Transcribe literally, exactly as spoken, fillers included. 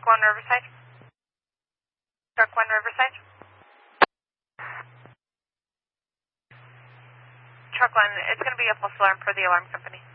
one Riverside. Truck one Riverside. Truck one, it's going to be a false alarm for the alarm company.